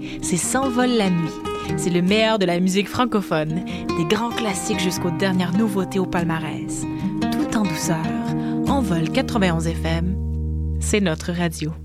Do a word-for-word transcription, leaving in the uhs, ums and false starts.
c'est S'envole la nuit. C'est le meilleur de la musique francophone, des grands classiques jusqu'aux dernières nouveautés au palmarès. Tout en douceur, Envol quatre-vingt-onze F M, c'est notre radio.